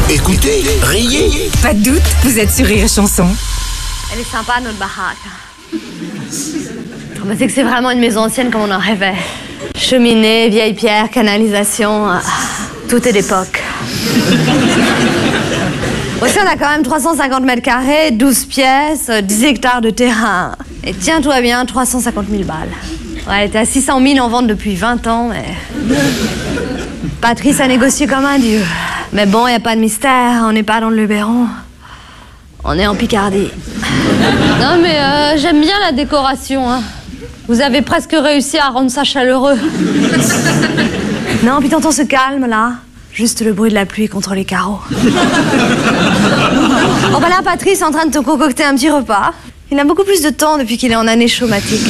Écoutez, riez. Pas de doute, vous êtes sur Rire Chanson. Elle est sympa, notre baraque. C'est que c'est vraiment une maison ancienne comme on en rêvait. Cheminée, vieille pierre, canalisation, tout est d'époque. Aussi, on a quand même 350 mètres carrés, 12 pièces, 10 hectares de terrain. Et tiens-toi bien, 350 000 balles. Ouais, elle était à 600 000 en vente depuis 20 ans, mais... Patrice a négocié comme un dieu. Mais bon, il n'y a pas de mystère, on n'est pas dans le Luberon. On est en Picardie. Non, mais j'aime bien la décoration, hein. Vous avez presque réussi à rendre ça chaleureux. Non, puis t'entends ce calme, là. Juste le bruit de la pluie contre les carreaux. Oh, bah là, Patrice est en train de te concocter un petit repas. Il a beaucoup plus de temps depuis qu'il est en année chômatique.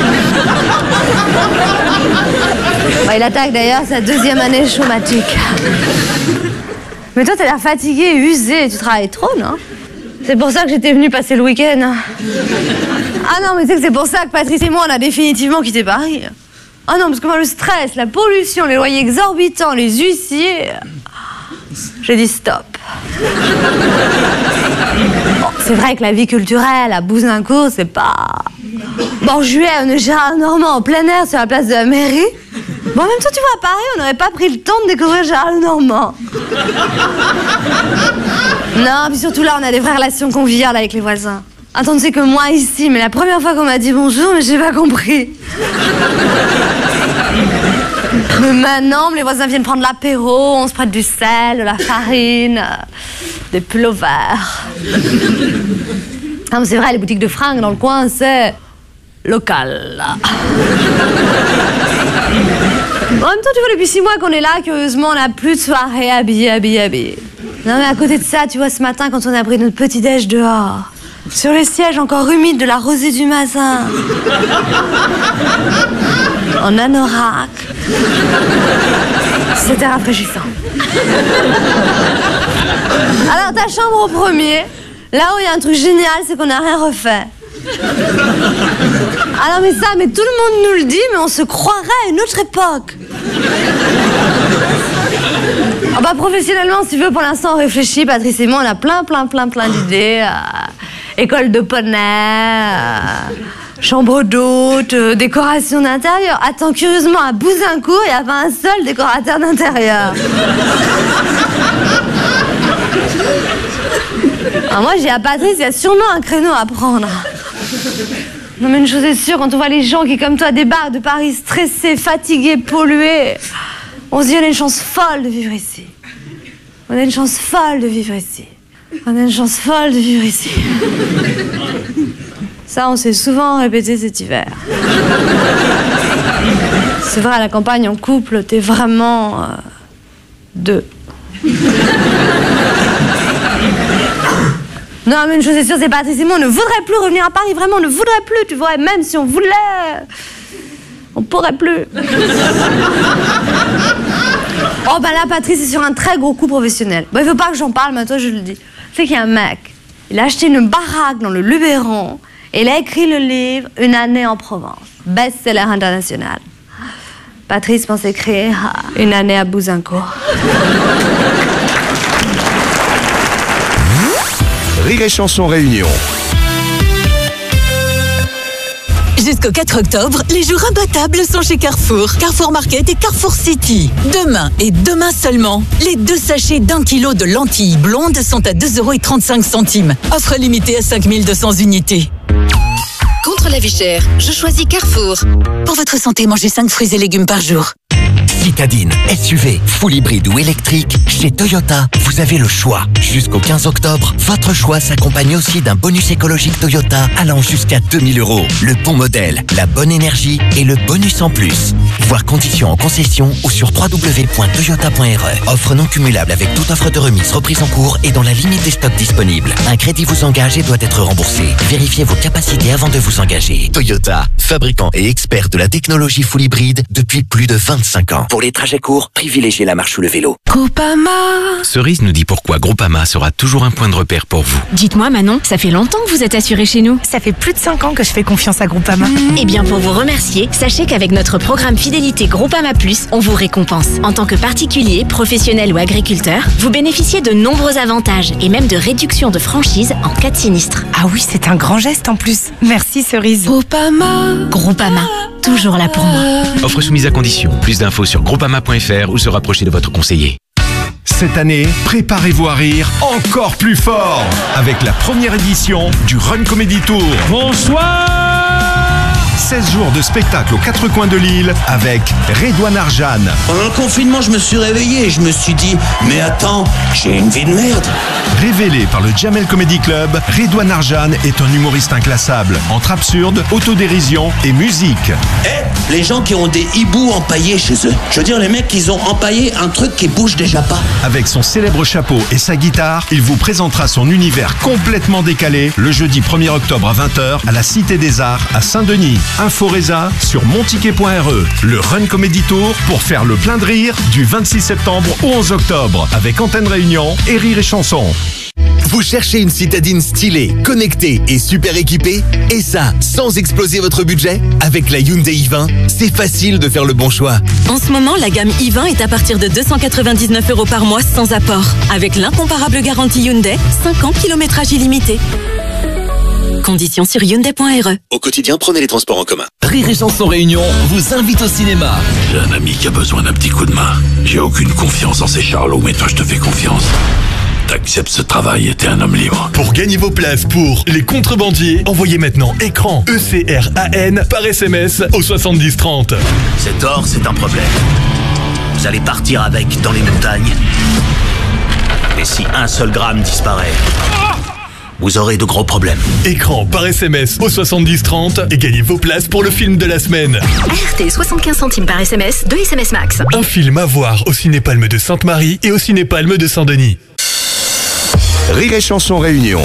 Bah, il attaque d'ailleurs sa 2e année chômatique. Mais toi, t'as l'air fatigué et usé. Tu travailles trop, non? C'est pour ça que j'étais venue passer le week-end. Ah non, mais tu sais que c'est pour ça que Patrice et moi, on a définitivement quitté Paris. Ah non, parce que moi, le stress, la pollution, les loyers exorbitants, les huissiers... J'ai dit stop. Bon, c'est vrai que la vie culturelle à Bouzincourt, c'est pas... Bon, en juillet, on est Gérald Normand en plein air sur la place de la mairie. Bon, en même temps, tu vois, à Paris, on n'aurait pas pris le temps de découvrir Gérald Normand. Non, puis surtout là, on a des vraies relations conviviales avec les voisins. Attends, tu sais que moi, ici, mais la première fois qu'on m'a dit bonjour, mais j'ai pas compris. Mais maintenant, les voisins viennent prendre l'apéro, on se prête du sel, de la farine, des pullovers. Ah, mais c'est vrai, les boutiques de fringues dans le coin, c'est local. Bon, en même temps, tu vois, depuis 6 mois qu'on est là, curieusement, on n'a plus de soirée habillée. Non, mais à côté de ça, tu vois, ce matin, quand on a pris notre petit-déj dehors, sur les sièges encore humides de la rosée du Mazin, en anorak, c'était rafraîchissant. Alors, ta chambre au premier, là où il y a un truc génial, c'est qu'on n'a rien refait. Alors, mais ça, mais tout le monde nous le dit, mais on se croirait à une autre époque. Oh bah, professionnellement, si tu veux, pour l'instant, on réfléchit. Patrice et moi, on a plein d'idées. École de poney, chambre d'hôte, décoration d'intérieur. Attends, curieusement, à Bouzincourt, il n'y a pas un seul décorateur d'intérieur. Alors moi, j'ai à Patrice, il y a sûrement un créneau à prendre. Non, mais une chose est sûre, quand on voit les gens qui, comme toi, débarquent de Paris stressés, fatigués, pollués, on se dit, on a une chance folle de vivre ici. On a une chance folle de vivre ici. On a une chance folle de vivre ici. Ça, on s'est souvent répété cet hiver. C'est vrai, à la campagne, en couple, t'es vraiment... deux. Non, mais une chose est sûre, c'est Patrice et moi, on ne voudrait plus revenir à Paris, vraiment, on ne voudrait plus, tu vois, même si on voulait, on pourrait plus. Oh, bah là, Patrice est sur un très gros coup professionnel. Bon, il faut pas que j'en parle, mais toi, je le dis. C'est qu'il y a un mec, il a acheté une baraque dans le Luberon, et il a écrit le livre « Une année en Provence », best-seller international. Patrice pense écrire « Une année à Bouzincourt ». Rire et Chanson Réunion. Jusqu'au 4 octobre, les jours imbattables sont chez Carrefour. Carrefour Market et Carrefour City. Demain et demain seulement, les 2 sachets d'1 kilo de lentilles blondes sont à 2,35 €. Offre limitée à 5200 unités. Contre la vie chère, je choisis Carrefour. Pour votre santé, mangez 5 fruits et légumes par jour. Citadine, SUV, full hybride ou électrique, chez Toyota, vous avez le choix. Jusqu'au 15 octobre, votre choix s'accompagne aussi d'un bonus écologique Toyota allant jusqu'à 2000 €. Le bon modèle, la bonne énergie et le bonus en plus. Voir conditions en concession ou sur www.toyota.re. Offre non cumulable avec toute offre de remise reprise en cours et dans la limite des stocks disponibles. Un crédit vous engage et doit être remboursé. Vérifiez vos capacités avant de vous engager. Toyota, fabricant et expert de la technologie full hybride depuis plus de 25 ans. Pour les trajets courts, privilégiez la marche ou le vélo. Groupama. Cerise nous dit pourquoi Groupama sera toujours un point de repère pour vous. Dites-moi Manon, ça fait longtemps que vous êtes assuré chez nous. Ça fait plus de 5 ans que je fais confiance à Groupama. Eh bien pour vous remercier, sachez qu'avec notre programme Fidélité Groupama Plus, on vous récompense. En tant que particulier, professionnel ou agriculteur, vous bénéficiez de nombreux avantages et même de réductions de franchise en cas de sinistre. Ah oui, c'est un grand geste en plus. Merci Cerise. Groupama. Groupama, toujours là pour moi. Offre soumise à condition. Plus d'infos sur groupama.fr ou se rapprocher de votre conseiller. Cette année, préparez-vous à rire encore plus fort avec la première édition du Run Comedy Tour. Bonsoir! 16 jours de spectacle aux 4 coins de l'île avec Redouane Arjan. Pendant le confinement, je me suis réveillé et je me suis dit, mais attends, j'ai une vie de merde. Révélé par le Jamel Comedy Club, Redouane Arjan est un humoriste inclassable, entre absurde, autodérision et musique. Les gens qui ont des hiboux empaillés chez eux. Je veux dire, les mecs, ils ont empaillé un truc qui bouge déjà pas. Avec son célèbre chapeau et sa guitare, il vous présentera son univers complètement décalé le jeudi 1er octobre à 20h à la Cité des Arts à Saint-Denis. Info Résa sur monticket.re. Le Run Comedy Tour pour faire le plein de rire du 26 septembre au 11 octobre avec Antenne Réunion et Rire et Chanson. Vous cherchez une citadine stylée, connectée et super équipée? Et ça, sans exploser votre budget? Avec la Hyundai i20, c'est facile de faire le bon choix. En ce moment, la gamme i20 est à partir de 299 € par mois sans apport. Avec l'incomparable garantie Hyundai, 5 ans kilométrage illimité. Conditions sur Hyundai.re. Au quotidien, prenez les transports en commun. Rire et Chanson Réunion vous invite au cinéma. J'ai un ami qui a besoin d'un petit coup de main. J'ai aucune confiance en ces charlots, mais toi je te fais confiance. T'acceptes ce travail et t'es un homme libre. Pour gagner vos places pour Les Contrebandiers, envoyez maintenant écran ECRAN par SMS au 70 30. Cet or, c'est un problème. Vous allez partir avec dans les montagnes. Et si un seul gramme disparaît, vous aurez de gros problèmes. Écran par SMS au 70 30 et gagnez vos places pour le film de la semaine. RT 75 centimes par SMS, 2 SMS max. Un film à voir au Ciné-Palme de Sainte-Marie et au Ciné-Palme de Saint-Denis. Rire et Chanson Réunion.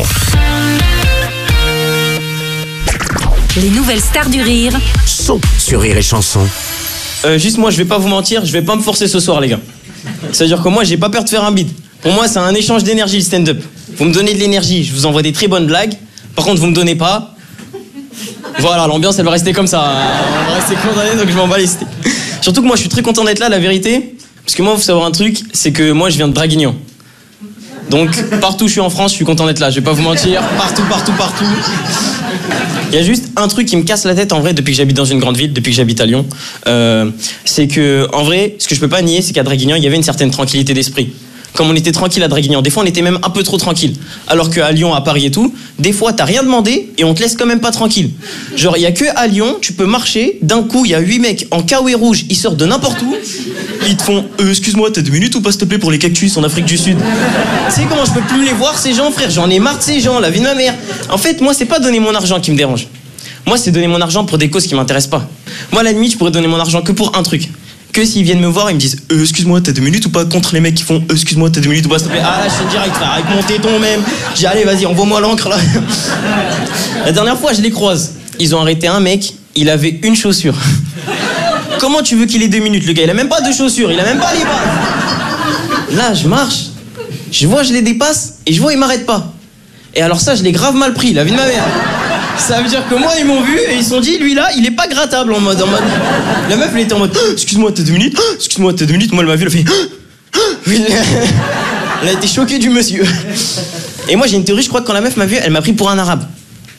Les nouvelles stars du rire. Sont sur Rire et Chanson. Juste moi, je vais pas vous mentir, je vais pas me forcer ce soir, les gars. C'est-à-dire que moi, j'ai pas peur de faire un beat. Pour moi, c'est un échange d'énergie, le stand-up. Vous me donnez de l'énergie, je vous envoie des très bonnes blagues. Par contre, vous me donnez pas. Voilà, l'ambiance, elle va rester comme ça. On va rester condamné, donc je m'en bats les steaks. Surtout que moi, je suis très content d'être là, la vérité. Parce que moi, faut savoir un truc, c'est que moi, je viens de Draguignan. Donc, partout où je suis en France, je suis content d'être là. Je vais pas vous mentir. Partout. Il y a juste un truc qui me casse la tête, en vrai, depuis que j'habite dans une grande ville, depuis que j'habite à Lyon. C'est que, en vrai, ce que je peux pas nier, c'est qu'à Draguignan, il y avait une certaine tranquillité d'esprit. Comme on était tranquille à Draguignan, des fois on était même un peu trop tranquille. Alors qu'à Lyon, à Paris et tout, des fois t'as rien demandé et on te laisse quand même pas tranquille. Genre il y a que à Lyon, tu peux marcher, d'un coup il y a 8 mecs en kawaii rouge, ils sortent de n'importe où, ils te font excuse-moi, t'as 2 minutes ou pas s'il te plaît pour les cactus en Afrique du Sud. Tu sais comment je peux plus les voir ces gens, frère, j'en ai marre de ces gens, la vie de ma mère. En fait moi c'est pas donner mon argent qui me dérange. Moi c'est donner mon argent pour des causes qui m'intéressent pas. Moi à la limite je pourrais donner mon argent que pour un truc. Que s'ils viennent me voir, ils me disent excuse-moi, t'as 2 minutes ou pas, contre les mecs qui font excuse-moi, t'as 2 minutes ou pas, s'il te plaît. Ah là, je suis direct, frère, avec mon téton même. J'ai dit, allez, vas-y, envoie-moi l'encre là. La dernière fois, je les croise. Ils ont arrêté un mec, il avait une chaussure. Comment tu veux qu'il ait 2 minutes, le gars? Il a même pas de chaussures, il a même pas les bases. Là, je marche, je vois, je les dépasse, et je vois, ils m'arrêtent pas. Et alors ça, je l'ai grave mal pris, la vie de ma mère. Ça veut dire que moi, ils m'ont vu et ils se sont dit, lui là, il est pas grattable en mode. La meuf, elle était en mode, excuse-moi, t'as 2 minutes, excuse-moi, t'as 2 minutes. Moi, elle m'a vu, elle a fait, elle a été choquée du monsieur. Et moi, j'ai une théorie, je crois que quand la meuf m'a vu, elle m'a pris pour un arabe.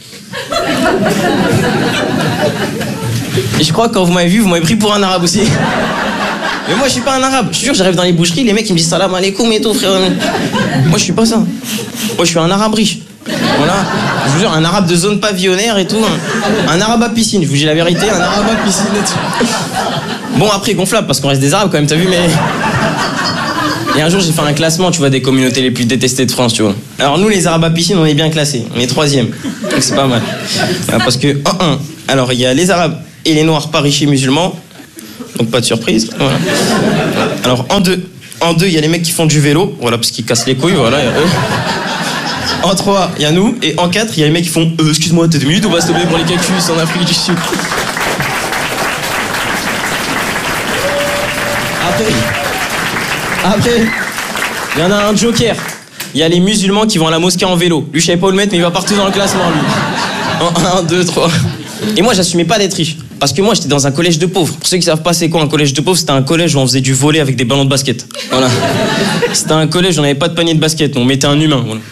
Et je crois que quand vous m'avez vu, vous m'avez pris pour un arabe aussi. Mais moi, je suis pas un arabe. Je suis sûr, j'arrive dans les boucheries, les mecs, ils me disent salam alaikum et tout, frère. Moi, je suis pas ça. Moi, je suis un arabe riche. Voilà, je vous jure, un arabe de zone pavillonnaire et tout. Un arabe à piscine, je vous dis la vérité, un arabe à piscine et tout. Bon, après, gonflable, parce qu'on reste des arabes quand même, t'as vu, mais... Et un jour, j'ai fait un classement, tu vois, des communautés les plus détestées de France, tu vois. Alors nous, les arabes à piscine, on est bien classés. On est 3e. Donc c'est pas mal. Parce que, en 1, alors il y a les arabes et les noirs pas riches et musulmans. Donc pas de surprise. Voilà. Alors en 2, il y a les mecs qui font du vélo. Voilà, parce qu'ils cassent les couilles, voilà, il y a eux. En 3, il y a nous. Et en 4, il y a les mecs qui font excuse-moi, t'as 2 minutes ou pas, s'il te plaît, pour les cactus en Afrique du Sud. Après, il y en a un joker. Il y a les musulmans qui vont à la mosquée en vélo. Lui, je savais pas où le mettre, mais il va partout dans le classement, lui. 1, 2, 3. Et moi, j'assumais pas d'être riche. Parce que moi, j'étais dans un collège de pauvres. Pour ceux qui savent pas c'est quoi un collège de pauvres, c'était un collège où on faisait du volley avec des ballons de basket. Voilà. C'était un collège où on n'avait pas de panier de basket. On mettait un humain. Voilà.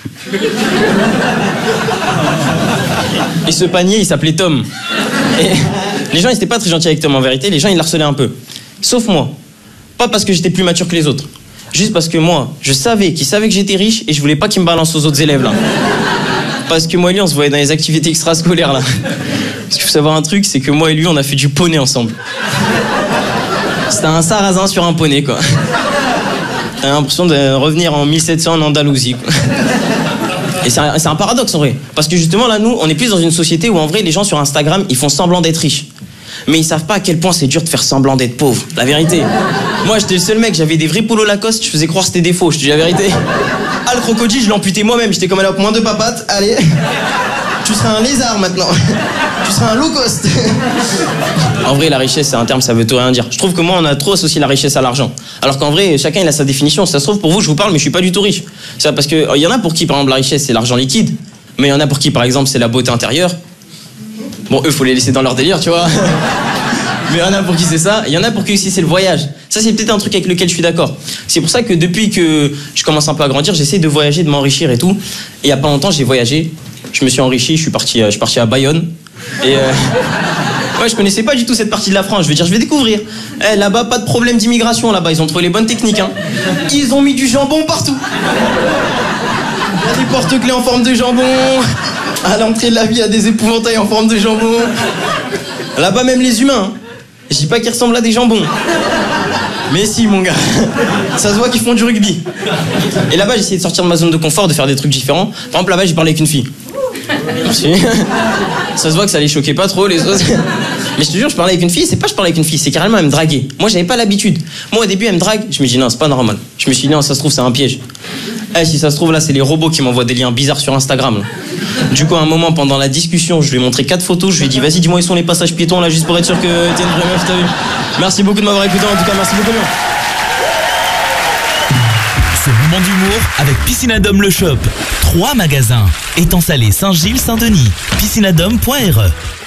Et ce panier, il s'appelait Tom. Et les gens, ils étaient pas très gentils avec Tom en vérité. Les gens, ils l'harcelaient un peu. Sauf moi. Pas parce que j'étais plus mature que les autres. Juste parce que moi, je savais qu'il savait que j'étais riche et je voulais pas qu'il me balance aux autres élèves, là. Parce que moi et lui, on se voyait dans les activités extrascolaires, là. Parce qu'il faut savoir un truc, c'est que moi et lui, on a fait du poney ensemble. C'était un sarrasin sur un poney, quoi. T'as l'impression de revenir en 1700 en Andalousie, quoi. Et c'est un paradoxe, en vrai. Parce que justement, là, nous, on est plus dans une société où, en vrai, les gens sur Instagram, ils font semblant d'être riches. Mais ils savent pas à quel point c'est dur de faire semblant d'être pauvre. La vérité. Moi, j'étais le seul mec, j'avais des vrais polos Lacoste, je faisais croire que c'était des faux, je te dis la vérité. Ah, le crocodile, je l'amputais moi-même, j'étais comme allez hop, moins de papates, allez. Tu seras un lézard maintenant. Tu seras un low cost. En vrai, la richesse, c'est un terme, ça veut tout rien dire. Je trouve que moi, on a trop associé la richesse à l'argent. Alors qu'en vrai, chacun, il a sa définition. Ça se trouve, pour vous, je vous parle, mais je suis pas du tout riche. C'est parce que y en a pour qui, par exemple, la richesse, c'est l'argent liquide. Mais il y en a pour qui, par exemple, c'est la beauté intérieure. Bon, eux, faut les laisser dans leur délire, tu vois. Mais il y en a pour qui c'est ça. Il y en a pour qui aussi c'est le voyage. Ça, c'est peut-être un truc avec lequel je suis d'accord. C'est pour ça que depuis que je commence un peu à grandir, j'essaie de voyager, de m'enrichir et tout. Et il y a pas longtemps, j'ai voyagé. Je me suis enrichi, je suis parti à Bayonne. Et ouais, je connaissais pas du tout cette partie de la France. Je veux dire, je vais découvrir. Là-bas, pas de problème d'immigration. Là-bas, ils ont trouvé les bonnes techniques. Hein. Ils ont mis du jambon partout. Il y a des porte-clés en forme de jambon. À l'entrée de la vie, il y a des épouvantails en forme de jambon. Là-bas, même les humains. Hein. Je dis pas qu'ils ressemblent à des jambons. Mais si, mon gars. Ça se voit qu'ils font du rugby. Et là-bas, j'ai essayé de sortir de ma zone de confort, de faire des trucs différents. Par exemple, là-bas, j'ai parlé avec une fille. Merci. Ça se voit que ça les choquait pas trop, les autres. Mais je te jure, je parlais avec une fille, c'est pas je parlais avec une fille, c'est carrément elle me draguait. Moi, j'avais pas l'habitude. Moi, au début, elle me drague, je me dis non, c'est pas normal. Je me suis dit non, ça se trouve, c'est un piège. Si ça se trouve, là, c'est les robots qui m'envoient des liens bizarres sur Instagram. Là. Du coup, à un moment, pendant la discussion, je lui ai montré 4 photos, je lui ai dit vas-y, dis-moi où sont les passages piétons, là, juste pour être sûr que t'es une vraie meuf, t'as vu. Merci beaucoup de m'avoir écouté, en tout cas, merci beaucoup. C'est le moment d'humour avec Piscinadome le Shop. 3 magasins. Étang Salé, Saint-Gilles, Saint-Denis. Piscinadome.re